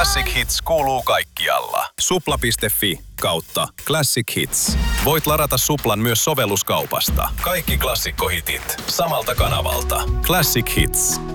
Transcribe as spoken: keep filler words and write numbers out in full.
Classic Hits kuuluu kaikkialla. Supla piste fi kautta Classic Hits. Voit ladata Suplan myös sovelluskaupasta. Kaikki klassikkohitit samalta kanavalta. Classic Hits.